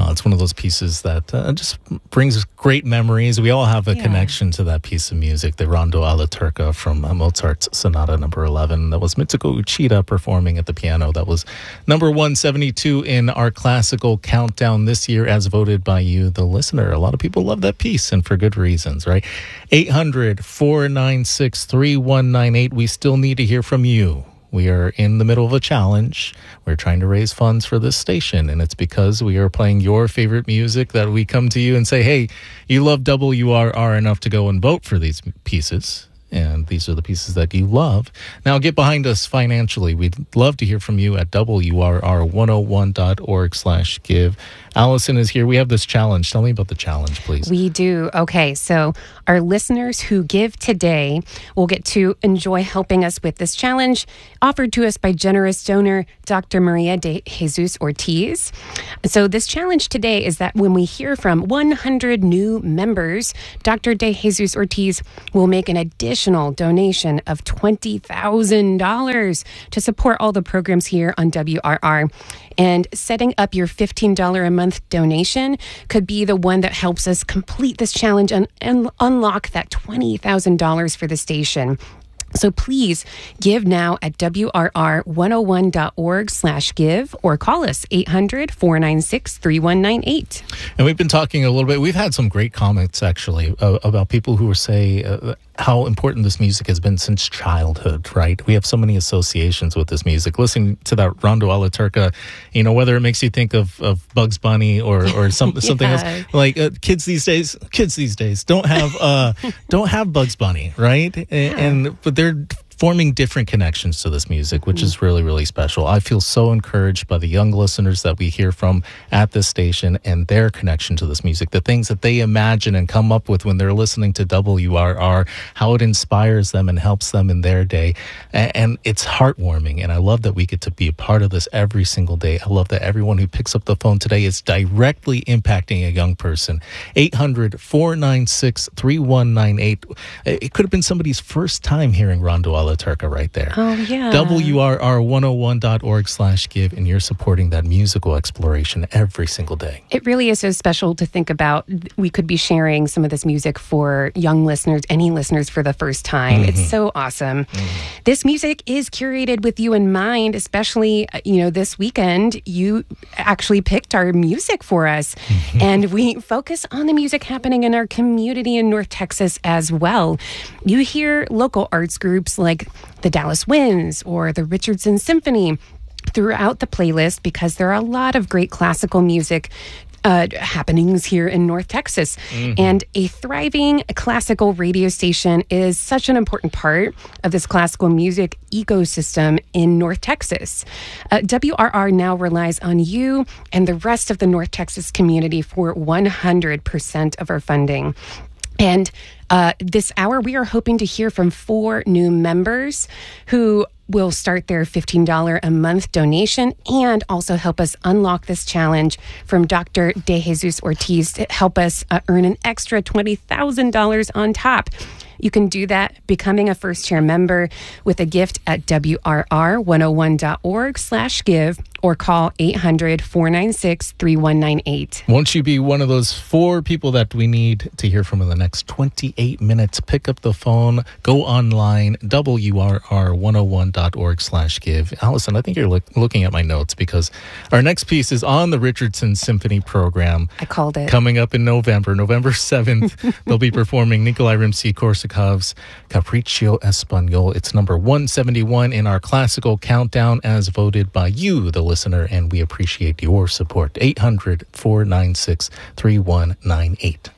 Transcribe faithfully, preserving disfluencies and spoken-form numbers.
Uh, it's one of those pieces that uh, just brings great memories. We all have a yeah. connection to that piece of music, the Rondo alla Turca from uh, Mozart's Sonata number eleven. That was Mitsuko Uchida performing at the piano. That was number one seventy-two in our classical countdown this year, as voted by you, the listener. A lot of people love that piece, and for good reasons, right? eight hundred, four nine six, three one nine eight. We still need to hear from you. We are in the middle of a challenge. We're trying to raise funds for this station, and it's because we are playing your favorite music that we come to you and say, hey, you love W R R enough to go and vote for these pieces, and these are the pieces that you love. Now get behind us financially. We'd love to hear from you at W R R one oh one dot org slash give. Allison is here. We have this challenge. Tell me about the challenge, please. We do. Okay, so our listeners who give today will get to enjoy helping us with this challenge offered to us by generous donor Doctor Maria de Jesus Ortiz. So this challenge today is that when we hear from one hundred new members, Doctor de Jesus Ortiz will make an additional donation of twenty thousand dollars to support all the programs here on W R R. And setting up your fifteen dollars a month donation could be the one that helps us complete this challenge and, and unlock that twenty thousand dollars for the station. So please give now at W R R one oh one dot org slash give or call us eight hundred, four nine six, three one nine eight. And we've been talking a little bit. We've had some great comments, actually, uh, about people who say uh, how important this music has been since childhood, right? We have so many associations with this music. Listening to that Rondo alla Turca, you know, whether it makes you think of, of Bugs Bunny or, or some, yeah. something else. Like uh, kids these days, kids these days don't have uh, don't have Bugs Bunny, right? And, yeah. and but they're forming different connections to this music, which is really, really special. I feel so encouraged by the young listeners that we hear from at this station and their connection to this music, the things that they imagine and come up with when they're listening to W R R, how it inspires them and helps them in their day. And it's heartwarming, and I love that we get to be a part of this every single day. I love that everyone who picks up the phone today is directly impacting a young person. eight hundred, four nine six, three one nine eight. It could have been somebody's first time hearing Rondo alla Turca right there. Oh, yeah. W R R one oh one dot org slash give, and you're supporting that musical exploration every single day. It really is so special to think about. We could be sharing some of this music for young listeners, any listeners for the first time. Mm-hmm. It's so awesome. Mm-hmm. This music is curated with you in mind, especially, you know, this weekend, you actually picked our music for us. Mm-hmm. And we focus on the music happening in our community in North Texas as well. You hear local arts groups like the Dallas Winds or the Richardson Symphony throughout the playlist, because there are a lot of great classical music uh, happenings here in North Texas. Mm-hmm. And a thriving classical radio station is such an important part of this classical music ecosystem in North Texas. Uh, W R R now relies on you and the rest of the North Texas community for one hundred percent of our funding. And uh, this hour, we are hoping to hear from four new members who will start their fifteen dollars a month donation and also help us unlock this challenge from Doctor De Jesus Ortiz to help us uh, earn an extra twenty thousand dollars on top. You can do that becoming a first-year member with a gift at W R R one oh one dot org slash give or call eight hundred, four nine six, three one nine eight. Won't you be one of those four people that we need to hear from in the next twenty-eight minutes? Pick up the phone, go online, W R R one oh one dot org slash give. Allison, I think you're look, looking at my notes because our next piece is on the Richardson Symphony program. I called it. Coming up in November, November seventh, they'll be performing Nikolai Rimsky-Korsakov's Capriccio Español. It's number one seventy-one in our classical countdown as voted by you, the listener, and we appreciate your support. eight hundred, four nine six, three one nine eight.